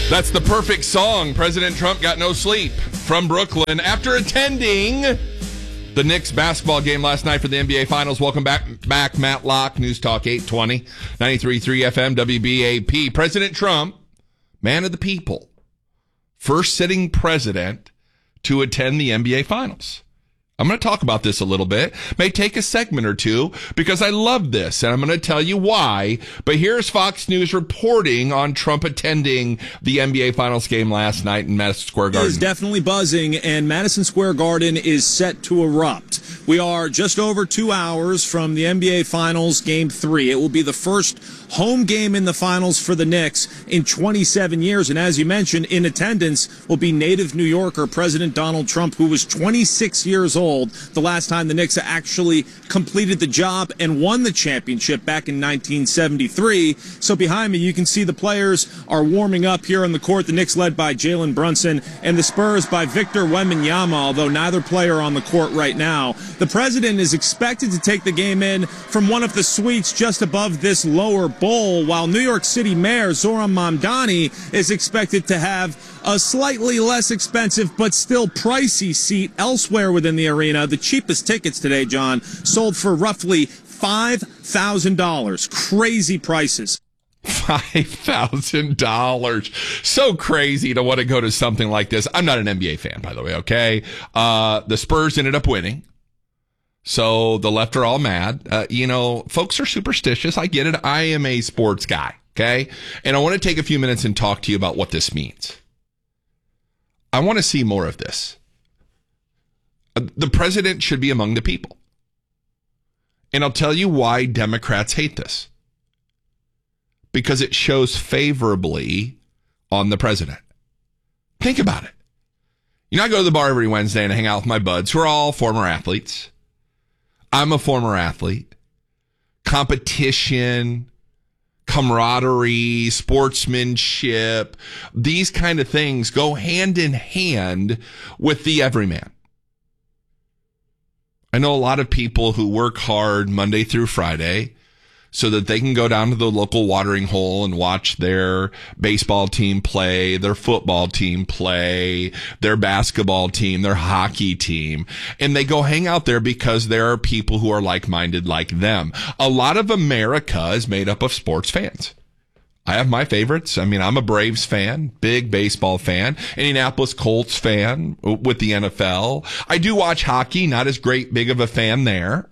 That's the perfect song. President Trump got no sleep from Brooklyn after attending the Knicks basketball game last night for the NBA Finals. Welcome back, Matt Locke, News Talk 820, 93.3 FM, WBAP. President Trump, man of the people, first sitting president to attend the NBA Finals. I'm going to talk about this a little bit. May take a segment or two because I love this, and I'm going to tell you why. But here's Fox News reporting on Trump attending the NBA Finals game last night in Madison Square Garden. It is definitely buzzing, and Madison Square Garden is set to erupt. We are just over 2 hours from the NBA Finals Game 3. It will be the first home game in the Finals for the Knicks in 27 years. And as you mentioned, in attendance will be native New Yorker President Donald Trump, who was 26 years old the last time the Knicks actually completed the job and won the championship back in 1973. So behind me, you can see the players are warming up here on the court. The Knicks led by Jalen Brunson and the Spurs by Victor Wembanyama, although neither player on the court right now. The president is expected to take the game in from one of the suites just above this lower bowl, while New York City Mayor Zoran Mamdani is expected to have a slightly less expensive but still pricey seat elsewhere within the arena. The cheapest tickets today, John, sold for roughly $5,000. Crazy prices. $5,000. So crazy to want to go to something like this. I'm not an NBA fan, by the way, okay? The Spurs ended up winning. So the left are all mad. Folks are superstitious. I get it. I am a sports guy, okay? And I want to take a few minutes and talk to you about what this means. I want to see more of this. The president should be among the people. And I'll tell you why Democrats hate this. Because it shows favorably on the president. Think about it. I go to the bar every Wednesday and I hang out with my buds who are all former athletes. I'm a former athlete. Competition, camaraderie, sportsmanship, these kind of things go hand in hand with the everyman. I know a lot of people who work hard Monday through Friday so that they can go down to the local watering hole and watch their baseball team play, their football team play, their basketball team, their hockey team. And they go hang out there because there are people who are like-minded like them. A lot of America is made up of sports fans. I have my favorites. I'm a Braves fan, big baseball fan, Indianapolis Colts fan with the NFL. I do watch hockey, not as big of a fan there.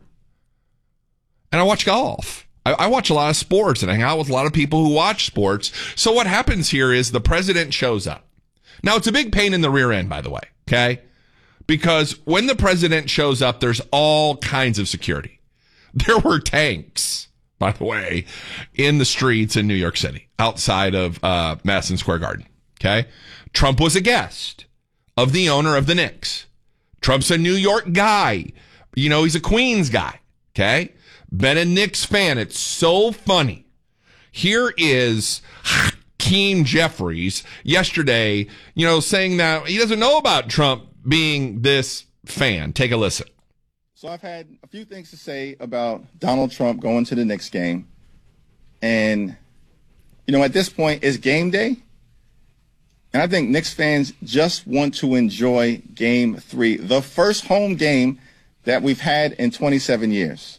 And I watch golf. I watch a lot of sports and I hang out with a lot of people who watch sports. So what happens here is the president shows up. Now, it's a big pain in the rear end, by the way, okay? Because when the president shows up, there's all kinds of security. There were tanks, by the way, in the streets in New York City, outside of Madison Square Garden, okay? Trump was a guest of the owner of the Knicks. Trump's a New York guy. He's a Queens guy, okay? Been a Knicks fan. It's so funny. Here is Hakeem Jeffries yesterday, saying that he doesn't know about Trump being this fan. Take a listen. So I've had a few things to say about Donald Trump going to the Knicks game. And, at this point, it's game day. And I think Knicks fans just want to enjoy Game 3, the first home game that we've had in 27 years.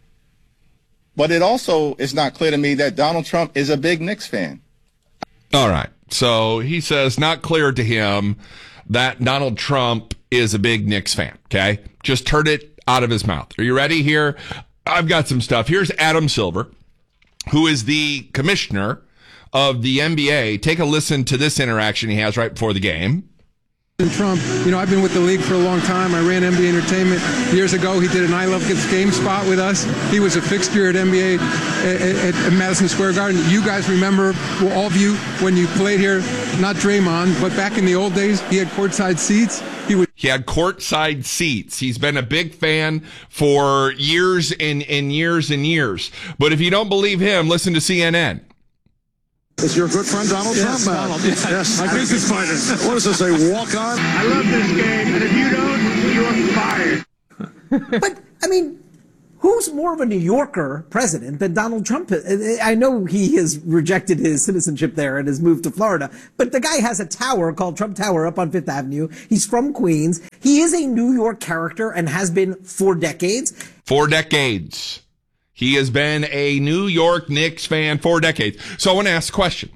But it also is not clear to me that Donald Trump is a big Knicks fan. All right. So he says not clear to him that Donald Trump is a big Knicks fan. Okay. Just heard it out of his mouth. Are you ready here? I've got some stuff. Here's Adam Silver, who is the commissioner of the NBA. Take a listen to this interaction he has right before the game. Trump, I've been with the league for a long time. I ran NBA Entertainment years ago. He did an I Love Kids game spot with us. He was a fixture at NBA at Madison Square Garden. You guys remember, all of you, when you played here, not Draymond, but back in the old days, he had courtside seats. He had courtside seats. He's been a big fan for years and years and years. But if you don't believe him, listen to CNN. Is your good friend Donald Trump? Donald, yes, my business partner. What does this say, walk on? I love this game, and if you don't, you're fired. But, Who's more of a New Yorker president than Donald Trump? I know he has rejected his citizenship there and has moved to Florida, but the guy has a tower called Trump Tower up on Fifth Avenue. He's from Queens. He is a New York character and has been for decades. 4 decades. He has been a New York Knicks fan for decades. So I want to ask a question.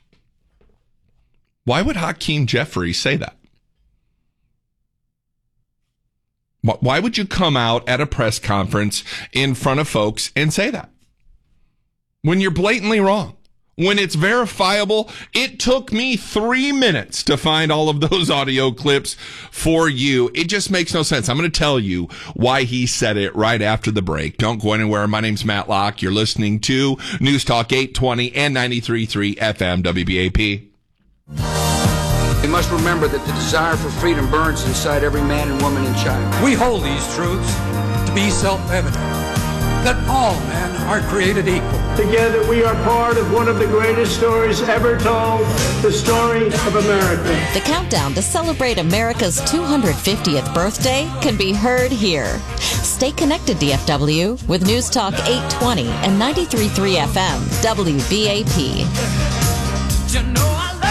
Why would Hakeem Jeffries say that? Why would you come out at a press conference in front of folks and say that? When you're blatantly wrong. When it's verifiable. It took me 3 minutes to find all of those audio clips for you. It just makes no sense. I'm going to tell you why he said it right after the break. Don't go anywhere. My name's Matt Locke. You're listening to News Talk 820 and 93.3 FM WBAP. We must remember that the desire for freedom burns inside every man and woman and child. We hold these truths to be self-evident, that all men are created equal. Together we are part of one of the greatest stories ever told, the story of America. The countdown to celebrate America's 250th birthday can be heard here. Stay connected, DFW, with News Talk 820 and 93.3 FM, WBAP. You know I love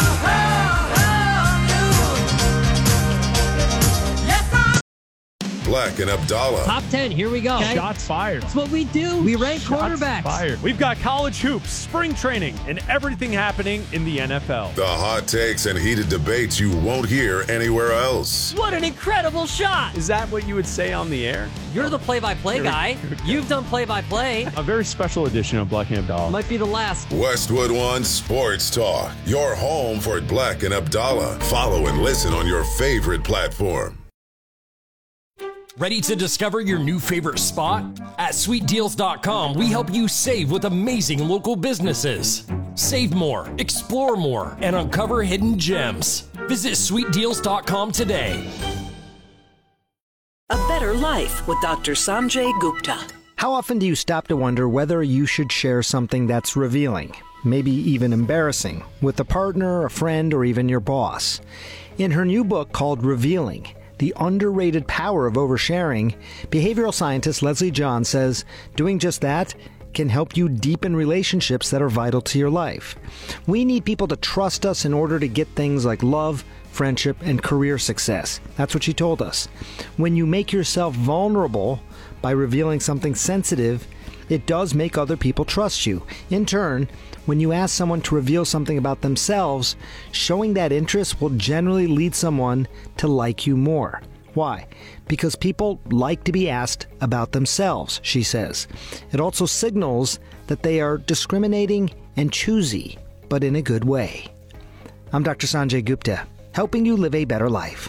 Black and Abdallah. Top 10, here we go. Okay. Shots fired. That's what we do. We rank quarterbacks. Fired. We've got college hoops, spring training, and everything happening in the NFL. The hot takes and heated debates you won't hear anywhere else. What an incredible shot. Is that what you would say on the air? You're the play-by-play guy. You've done play-by-play. A very special edition of Black and Abdallah. Might be the last. Westwood One Sports Talk. Your home for Black and Abdallah. Follow and listen on your favorite platform. Ready to discover your new favorite spot? At sweetdeals.com, we help you save with amazing local businesses. Save more, explore more, and uncover hidden gems. Visit sweetdeals.com today. A Better Life with Dr. Sanjay Gupta. How often do you stop to wonder whether you should share something that's revealing, maybe even embarrassing, with a partner, a friend, or even your boss? In her new book called Revealing, The Underrated Power of Oversharing, behavioral scientist Leslie John says doing just that can help you deepen relationships that are vital to your life. We need people to trust us in order to get things like love, friendship, and career success. That's what she told us. When you make yourself vulnerable by revealing something sensitive, it does make other people trust you. In turn, when you ask someone to reveal something about themselves, showing that interest will generally lead someone to like you more. Why? Because people like to be asked about themselves, she says. It also signals that they are discriminating and choosy, but in a good way. I'm Dr. Sanjay Gupta, helping you live a better life.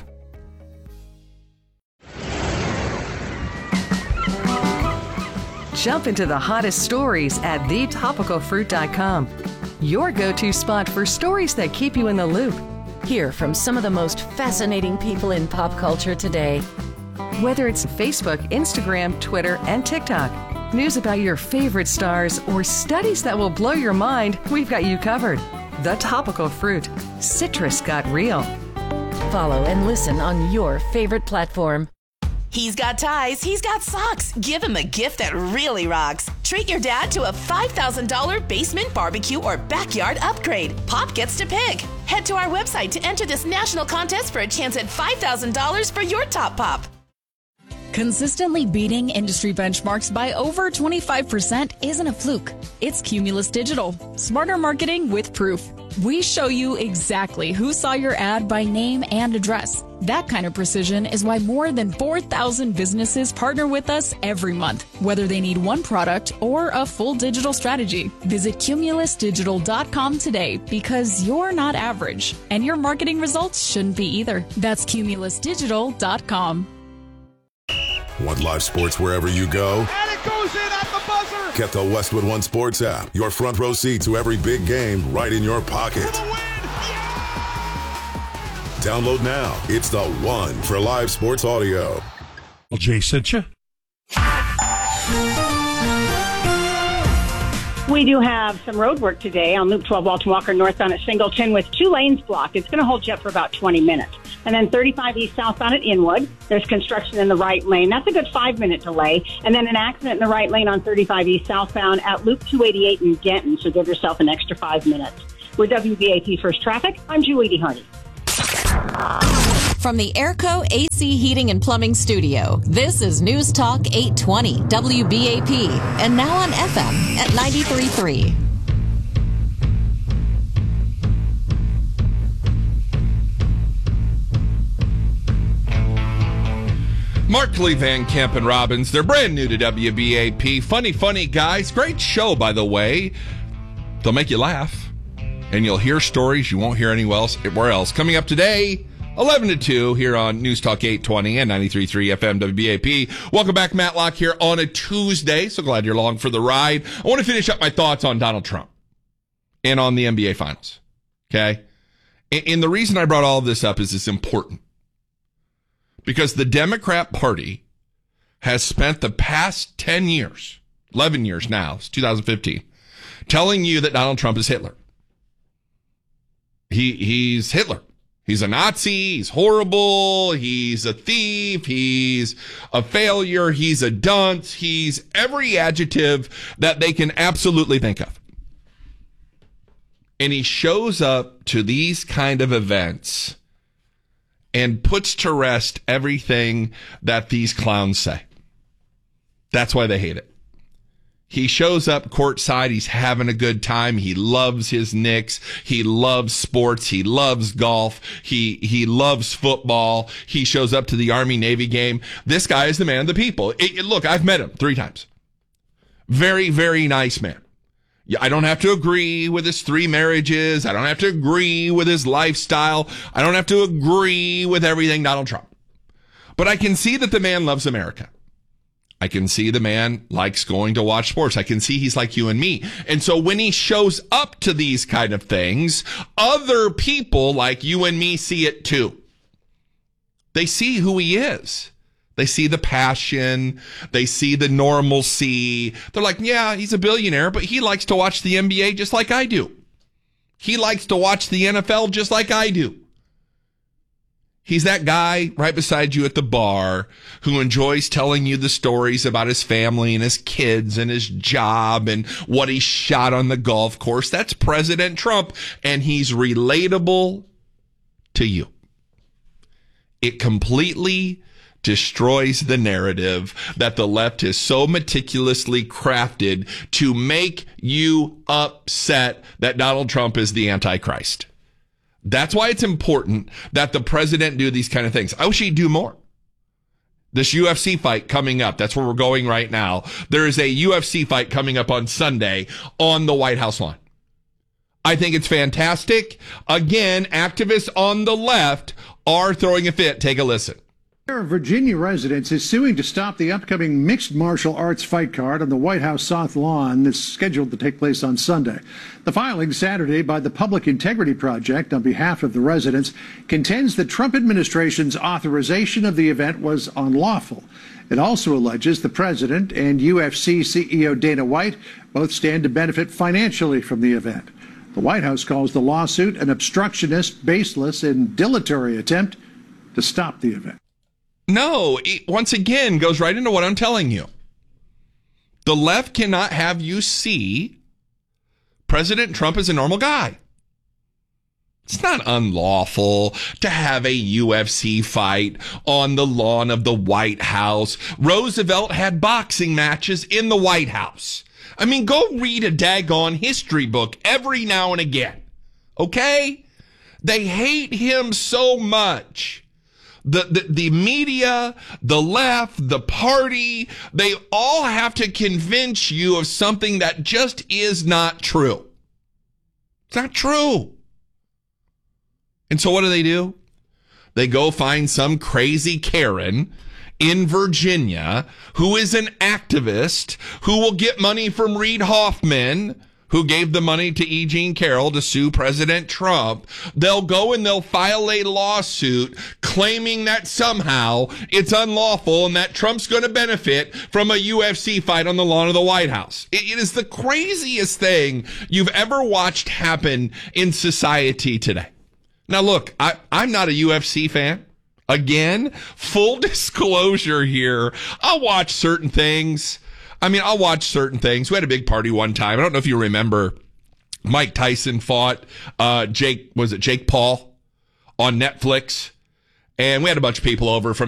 Jump into the hottest stories at thetopicalfruit.com. Your go-to spot for stories that keep you in the loop. Hear from some of the most fascinating people in pop culture today. Whether it's Facebook, Instagram, Twitter, and TikTok, news about your favorite stars, or studies that will blow your mind, we've got you covered. The Topical Fruit. Citrus got real. Follow and listen on your favorite platform. He's got ties, he's got socks. Give him a gift that really rocks. Treat your dad to a $5,000 basement barbecue or backyard upgrade. Pop gets to pick. Head to our website to enter this national contest for a chance at $5,000 for your top pop. Consistently beating industry benchmarks by over 25% isn't a fluke. It's Cumulus Digital. Smarter marketing with proof. We show you exactly who saw your ad by name and address. That kind of precision is why more than 4,000 businesses partner with us every month, whether they need one product or a full digital strategy. Visit cumulusdigital.com today because you're not average, and your marketing results shouldn't be either. That's cumulusdigital.com. Want live sports wherever you go? And it goes in at the buzzer! Get the Westwood One Sports app. Your front row seat to every big game right in your pocket. Download now. It's the one for live sports audio. Well, Jay sent you. We do have some road work today on Loop 12 Walton Walker northbound at Singleton with 2 lanes blocked. It's going to hold you up for about 20 minutes. And then 35 east southbound at Inwood, there's construction in the right lane. That's a good 5-minute delay. And then an accident in the right lane on 35 east southbound at Loop 288 in Denton. So give yourself an extra 5 minutes. With WBAP First Traffic, I'm Julie Hardy. From the Airco AC Heating and Plumbing Studio, this is News Talk 820 WBAP, and now on FM at 93.3. Markley, Van Camp, and Robbins, they're brand new to WBAP. Funny guys. Great show, by the way. They'll make you laugh, and you'll hear stories you won't hear anywhere else. Coming up today, 11 to 2 here on News Talk 820 and 93.3 FM WBAP. Welcome back, Matlock, here on a Tuesday. So glad you're along for the ride. I want to finish up my thoughts on Donald Trump and on the NBA Finals. Okay? And the reason I brought all of this up is it's important. Because the Democrat Party has spent the past 10 years, 11 years now, it's 2015, telling you that Donald Trump is Hitler. He's Hitler. He's a Nazi. He's horrible. He's a thief. He's a failure. He's a dunce. He's every adjective that they can absolutely think of. And he shows up to these kind of events and puts to rest everything that these clowns say. That's why they hate it. He shows up courtside. He's having a good time. He loves his Knicks. He loves sports. He loves golf. He loves football. He shows up to the Army-Navy game. This guy is the man of the people. Look, I've met him 3 times. Very, very nice man. I don't have to agree with his 3 marriages. I don't have to agree with his lifestyle. I don't have to agree with everything Donald Trump. But I can see that the man loves America. I can see the man likes going to watch sports. I can see he's like you and me. And so when he shows up to these kind of things, other people like you and me see it too. They see who he is. They see the passion. They see the normalcy. They're like, yeah, he's a billionaire, but he likes to watch the NBA just like I do. He likes to watch the NFL just like I do. He's that guy right beside you at the bar who enjoys telling you the stories about his family and his kids and his job and what he shot on the golf course. That's President Trump, and he's relatable to you. It completely destroys the narrative that the left has so meticulously crafted to make you upset that Donald Trump is the Antichrist. That's why it's important that the president do these kind of things. I wish he'd do more. This UFC fight coming up, that's where we're going right now. There is a UFC fight coming up on Sunday on the White House lawn. I think it's fantastic. Again, activists on the left are throwing a fit. Take a listen. A Virginia resident is suing to stop the upcoming mixed martial arts fight card on the White House South Lawn that's scheduled to take place on Sunday. The filing Saturday by the Public Integrity Project on behalf of the residents contends the Trump administration's authorization of the event was unlawful. It also alleges the president and UFC CEO Dana White both stand to benefit financially from the event. The White House calls the lawsuit an obstructionist, baseless, and dilatory attempt to stop the event. No, it once again goes right into what I'm telling you. The left cannot have you see President Trump as a normal guy. It's not unlawful to have a UFC fight on the lawn of the White House. Roosevelt had boxing matches in the White House. I mean, go read a daggone history book every now and again. Okay? They hate him so much. The media, the left, the party, they all have to convince you of something that just is not true. It's not true. And so what do? They go find some crazy Karen in Virginia who is an activist who will get money from Reid Hoffman, who gave the money to E. Jean Carroll to sue President Trump. They'll go and they'll file a lawsuit claiming that somehow it's unlawful and that Trump's going to benefit from a UFC fight on the lawn of the White House. It is the craziest thing you've ever watched happen in society today. Now, look, I'm not a UFC fan. Again, full disclosure here. I'll watch certain things. We had a big party one time. I don't know if you remember. Mike Tyson fought Jake Paul on Netflix. And we had a bunch of people over from